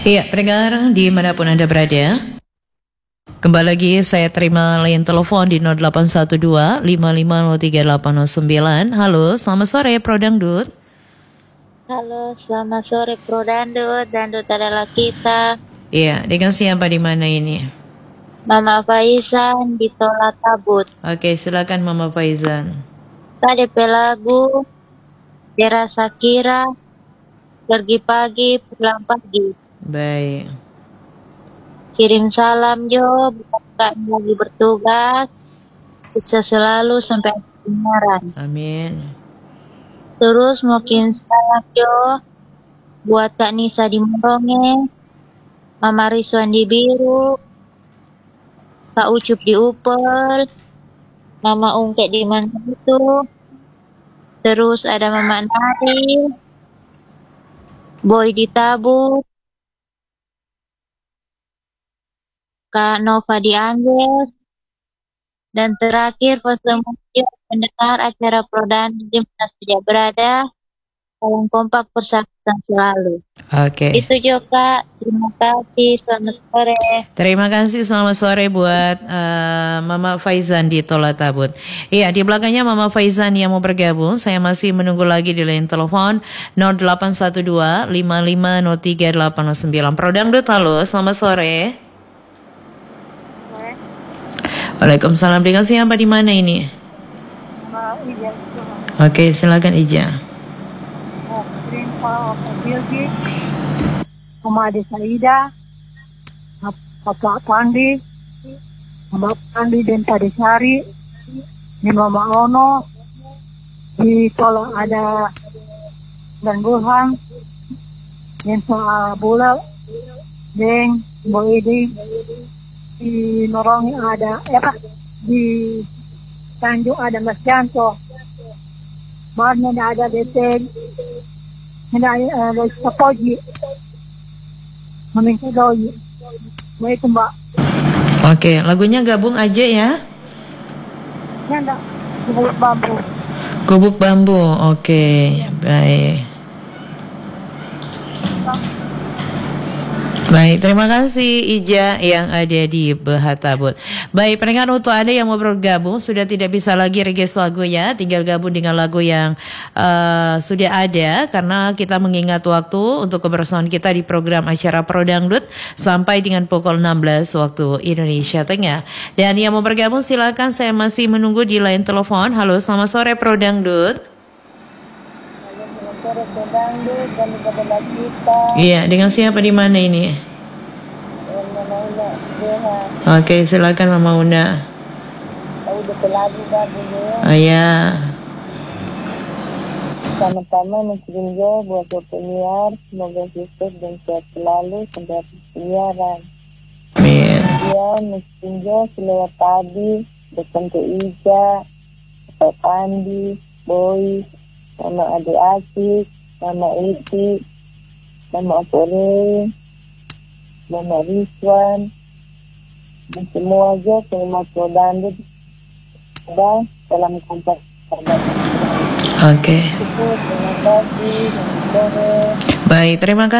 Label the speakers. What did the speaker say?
Speaker 1: Iya, pendengar dimanapun Anda berada, kembali lagi saya terima line telepon di 0812 5503 809. Halo, selamat sore Pro Dangdut.
Speaker 2: Halo, selamat sore Pro Dangdut. Dangdut adalah kita.
Speaker 1: Iya, dengan siapa di mana ini?
Speaker 2: Mama Faizan di Tola Tabut.
Speaker 1: Oke, silakan Mama Faizan.
Speaker 2: KDP lagu Dera Sakira, pergi pagi, pulang pagi.
Speaker 1: Baik.
Speaker 2: Kirim salam Jo, buat kami lagi bertugas. Sukses selalu sampai kebenaran.
Speaker 1: Amin.
Speaker 2: Terus mau kirim salam Jo buat Kak Nisa di Moronge, Mama Rizwan di Biru, Kak Ucup di Upel, Mama Ungkek di mana itu. Terus ada Mama Nari, Boy di Tabut, Kak Nova di Angges, dan terakhir semua mendengar acara Prodan di mana saja berada, salam kompak persahabatan selalu.
Speaker 1: Oke.
Speaker 2: Itu juga, terima kasih, selamat sore.
Speaker 1: Terima kasih, selamat sore buat Mama Faizan di Tola Tabut. Iya, di belakangnya Mama Faizan yang mau bergabung. Saya masih menunggu lagi di line telepon 0812 5503 809. Pro Dangdut, halo, selamat sore. Waalaikumsalam. Dengan siapa di mana ini? Oke, silakan Ija.
Speaker 3: Mama Ade Saida, Bapak Pandi, Mbak Pandi dan Tade Sari, di Mama Ono, di Tolong ada dan Burhan, dan soal Bula, dan Boedi, di Norongi ada, di Tanjung ada Mas Janto, Marnya ada Deteng, ada Sapoji, Meminta doi. Baik Mbak.
Speaker 1: Oke, lagunya gabung aja ya.
Speaker 3: Ya enggak, Gubuk Bambu.
Speaker 1: Gubuk Bambu, oke, baik. Baik, terima kasih Ija yang ada di Behatabut. Baik, pendengar, untuk Anda yang mau bergabung sudah tidak bisa lagi request lagu ya, tinggal gabung dengan lagu yang sudah ada, karena kita mengingat waktu untuk kebersamaan kita di program acara Pro Dangdut sampai dengan pukul 16 waktu Indonesia Tengah. Dan yang mau bergabung silakan, saya masih menunggu di line telepon. Halo, selamat sore Pro Dangdut. Iya, dengan siapa di mana ini? Oke, silakan Mama Una. Oh ya.
Speaker 4: Pertama-tama mengirim doa buat penyiar, semoga sukses dan sehat selalu sampai penyiaran.
Speaker 1: Amin.
Speaker 4: Kemudian mengirim doa selewat tadi, depan ke Ija, Pak Pandi, Boy, Mama Ade Asik, Mama Iti, Mama Opore, Mama Rizwan, dan semua aja terima Pro Dangdut dan dalam kompak.
Speaker 1: Oke.
Speaker 4: Terima kasih.
Speaker 1: Baik, terima kasih.